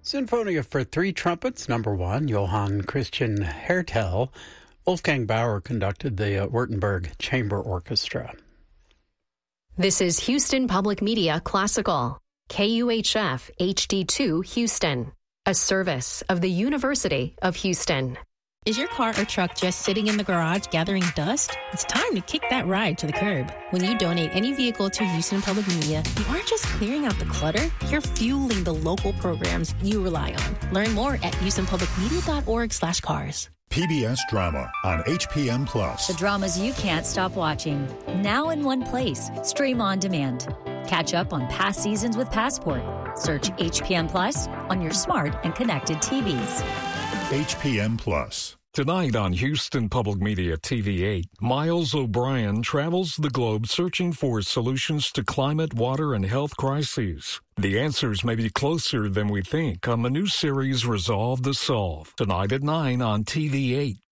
Sinfonia for Three Trumpets, number 1, Johann Christian Hertel. Wolfgang Bauer conducted the Württemberg Chamber Orchestra. This is Houston Public Media Classical, KUHF HD2 Houston, a service of the University of Houston. Is your car or truck just sitting in the garage gathering dust? It's time to kick that ride to the curb. When you donate any vehicle to Houston Public Media, you aren't just clearing out the clutter, you're fueling the local programs you rely on. Learn more at houstonpublicmedia.org/cars. PBS Drama on HPM Plus. The dramas you can't stop watching. Now in one place. Stream on demand. Catch up on past seasons with Passport. Search HPM Plus on your smart and connected TVs. HPM Plus. Tonight on Houston Public Media TV8, Miles O'Brien travels the globe searching for solutions to climate, water, and health crises. The answers may be closer than we think on the new series Resolve to Solve. Tonight at 9 on TV8.